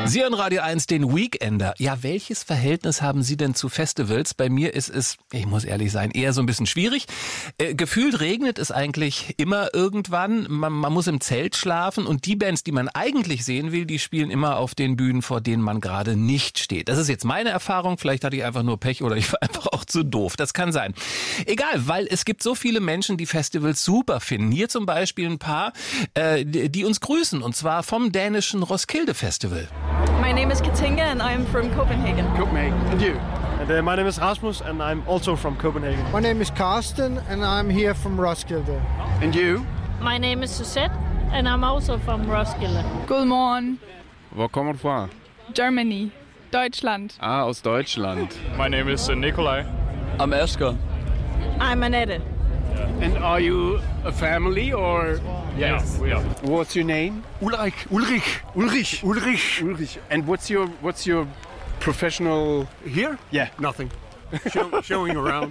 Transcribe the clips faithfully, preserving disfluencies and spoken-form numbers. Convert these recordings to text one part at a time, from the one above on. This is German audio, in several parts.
Sie hören Radio eins, den Weekender. Ja, welches Verhältnis haben Sie denn zu Festivals? Bei mir ist es, ich muss ehrlich sein, eher so ein bisschen schwierig. Äh, gefühlt regnet es eigentlich immer irgendwann. Man, man muss im Zelt schlafen und die Bands, die man eigentlich sehen will, die spielen immer auf den Bühnen, vor denen man gerade nicht steht. Das ist jetzt meine Erfahrung. Vielleicht hatte ich einfach nur Pech oder ich war einfach auch zu doof. Das kann sein. Egal, weil es gibt so viele Menschen, die Festivals super finden. Hier zum Beispiel ein paar, äh, die, die uns grüßen, und zwar vom dänischen Roskilde Festival. My name is Katinka and I'm from Copenhagen. Copenhagen. And you? And uh, my name is Rasmus and I'm also from Copenhagen. My name is Carsten and I'm here from Roskilde. And you? My name is Suzette and I'm also from Roskilde. Godmorgen. Wo kommen wir fra? Germany. Deutschland. Ah, aus Deutschland. My name is uh, Nikolai. I'm Esker. I'm Annette. And are you a family or? Yes, we are. What's your name? Ulrich. Ulrich. Ulrich. Ulrich. Ulrich. And what's your what's your professional Here? Yeah, nothing. Show, showing around.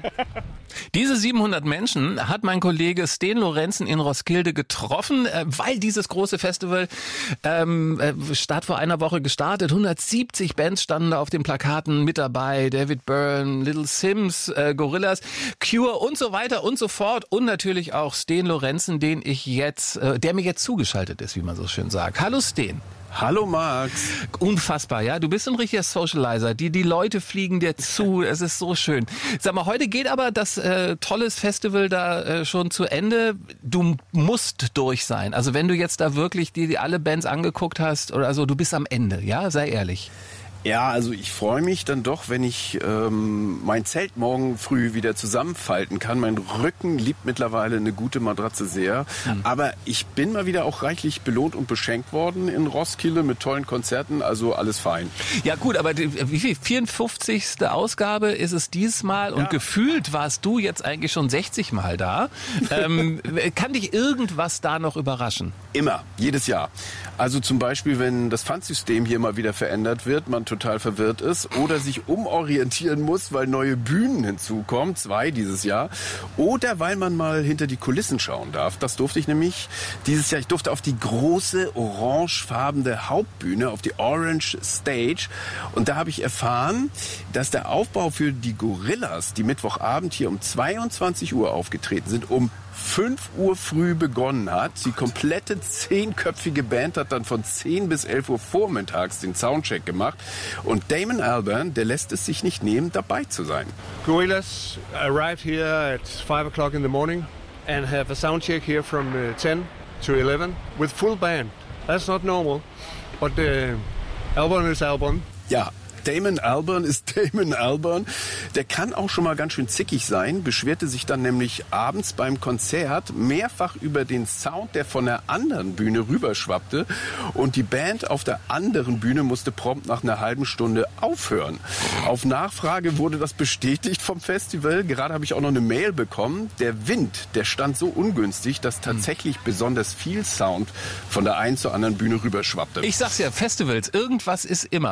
Diese siebenhundert Menschen hat mein Kollege Sten Lorenzen in Roskilde getroffen, weil dieses große Festival ähm, Start vor einer Woche gestartet. hundertsiebzig Bands standen da auf den Plakaten mit dabei. David Byrne, Little Sims, äh, Gorillaz, Cure und so weiter und so fort. Und natürlich auch Sten Lorenzen, den ich jetzt, äh, der mir jetzt zugeschaltet ist, wie man so schön sagt. Hallo Sten. Hallo Max. Unfassbar, ja. Du bist ein richtiger Socializer. Die, die Leute fliegen dir zu. Es ist so schön. Sag mal, heute geht aber das äh, tolles Festival da äh, schon zu Ende. Du musst durch sein. Also wenn du jetzt da wirklich die, die alle Bands angeguckt hast oder so, du bist am Ende, ja? Sei ehrlich. Ja, also ich freue mich dann doch, wenn ich ähm, mein Zelt morgen früh wieder zusammenfalten kann. Mein Rücken liebt mittlerweile eine gute Matratze sehr. Mhm. Aber ich bin mal wieder auch reichlich belohnt und beschenkt worden in Roskilde mit tollen Konzerten. Also alles fein. Ja gut, aber die, wie viel? vierundfünfzigste Ausgabe ist es dieses Mal und ja. Gefühlt warst du jetzt eigentlich schon sechzig Mal da. ähm, kann dich irgendwas da noch überraschen? Immer, jedes Jahr. Also zum Beispiel, wenn das Pfandsystem hier mal wieder verändert wird, man total verwirrt ist oder sich umorientieren muss, weil neue Bühnen hinzukommen, zwei dieses Jahr, oder weil man mal hinter die Kulissen schauen darf. Das durfte ich nämlich dieses Jahr. Ich durfte auf die große orangefarbene Hauptbühne, auf die Orange Stage, und da habe ich erfahren, dass der Aufbau für die Gorillaz, die Mittwochabend hier um zweiundzwanzig Uhr aufgetreten sind, um fünf Uhr früh begonnen hat. Die komplette zehnköpfige Band hat dann von zehn bis elf Uhr vormittags den Soundcheck gemacht. Und Damon Albarn, der lässt es sich nicht nehmen, dabei zu sein. Gorillaz arrived here at five o'clock in the morning and have a sound check here from uh, ten to eleven with full band. That's not normal, but uh, Albarn is Albarn. Ja. Damon Albarn ist Damon Albarn. Der kann auch schon mal ganz schön zickig sein, beschwerte sich dann nämlich abends beim Konzert mehrfach über den Sound, der von der anderen Bühne rüberschwappte. Und die Band auf der anderen Bühne musste prompt nach einer halben Stunde aufhören. Auf Nachfrage wurde das bestätigt vom Festival. Gerade habe ich auch noch eine Mail bekommen. Der Wind, der stand so ungünstig, dass tatsächlich besonders viel Sound von der einen zur anderen Bühne rüberschwappte. Ich sag's ja, Festivals, irgendwas ist immer.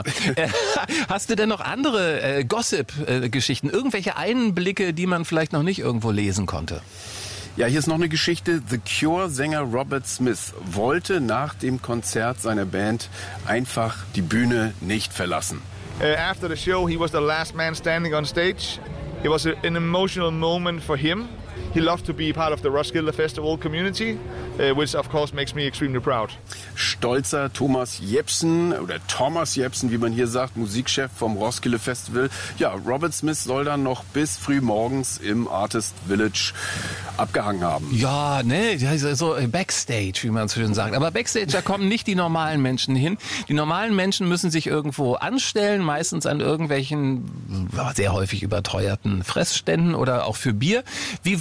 Hast du denn noch andere äh, Gossip-Geschichten, äh, irgendwelche Einblicke, die man vielleicht noch nicht irgendwo lesen konnte? Ja, hier ist noch eine Geschichte. The Cure-Sänger Robert Smith wollte nach dem Konzert seiner Band einfach die Bühne nicht verlassen. Uh, after the show, he was the last man standing on stage. It was a, an emotional moment for him. He loved to be part of the Roskilde Festival community, uh, which of course makes me extremely proud. Stolzer Thomas Jepsen oder Thomas Jepsen, wie man hier sagt, Musikchef vom Roskilde Festival. Ja, Robert Smith soll dann noch bis früh morgens im Artist Village abgehangen haben. Ja, ne, so Backstage, wie man so schön sagt. Aber Backstage, da kommen nicht die normalen Menschen hin. Die normalen Menschen müssen sich irgendwo anstellen, meistens an irgendwelchen sehr häufig überteuerten Fressständen oder auch für Bier. Wie